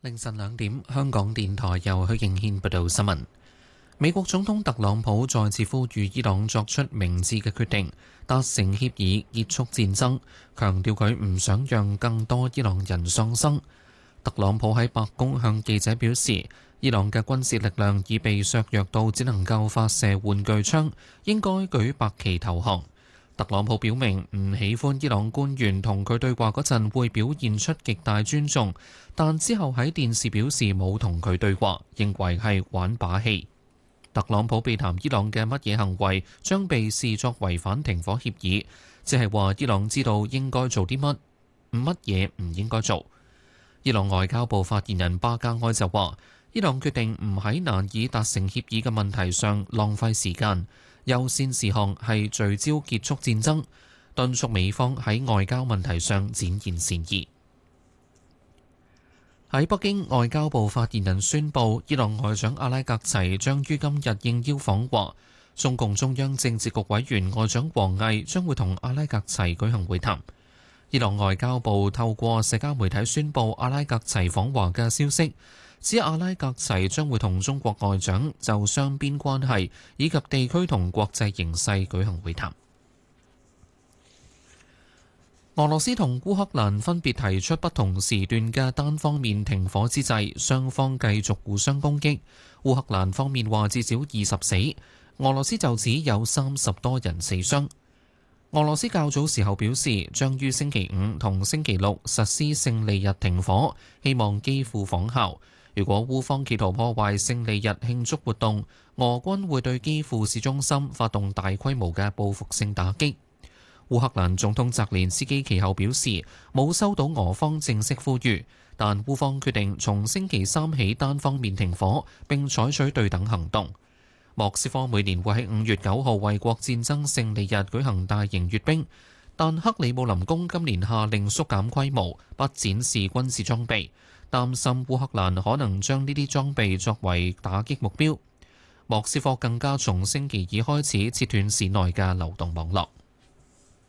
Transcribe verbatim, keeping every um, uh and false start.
凌晨兩點，香港電台由許敬軒報道新聞。美國總統特朗普再次呼籲伊朗作出明智嘅決定，達成協議結束戰爭，強調佢唔想讓更多伊朗人喪生。特朗普喺白宮向記者表示，伊朗嘅軍事力量已被削弱到只能夠發射玩具槍，應該舉白旗投降。特朗普表明唔喜歡伊朗官員同佢對話嗰陣會表現出極大尊重，但之後喺電視表示冇同佢對話，認為係玩把戲。特朗普避談伊朗嘅乜嘢行為將被視作違反停火協議，即係話伊朗知道應該做啲乜，乜嘢唔應該做。伊朗外交部發言人巴加埃就話，伊朗決定唔喺難以達成協議嘅問題上浪費時間，優先事項係聚焦結束戰爭，敦促美方喺外交問題上展現善意。喺北京，外交部發言人宣布，伊朗外長阿拉格齊將於今日應邀訪華，中共中央政治局委員外長王毅將會同阿拉格齊舉行會談。伊朗外交部透過社交媒體宣布阿拉格齊訪華嘅消息，指阿拉格齊將會同中國外長就雙邊關係以及地區同國際形勢舉行會談。俄羅斯同烏克蘭分別提出不同時段嘅單方面停火之際，雙方繼續互相攻擊。烏克蘭方面話至少二十死，俄羅斯就指有三十多人死傷。俄羅斯較早時候表示，將於星期五同星期六實施勝利日停火，希望基輔仿效。如果烏方企圖破壞勝利日慶祝活動，俄軍會對基輔市中心發動大規模嘅報復性打擊。烏克蘭總統澤連斯基其後表示，冇收到俄方正式呼籲，但烏方決定從星期三起單方面停火，並採取對等行動。莫斯科每年會喺五月九號為國戰爭勝利日舉行大型閱兵，但克里姆林宮今年下令縮減規模，不展示軍事裝備，擔心烏克蘭可能將呢啲裝備作為打擊目標。莫斯科更加從星期二開始切斷市內嘅流動網絡。